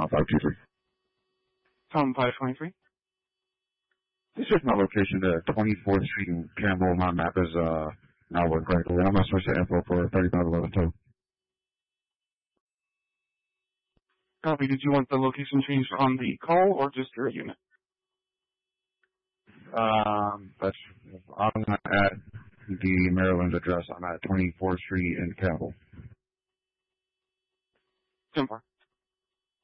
Tom 523. Tom 523. This is my location at 24th Street in Campbell. My map is not working correctly. I'm going to switch the info for 3511 too. Copy. Did you want the location changed on the call or just your unit? I'm going to add the Maryland address. I'm at 24th Street in Campbell. 10-4.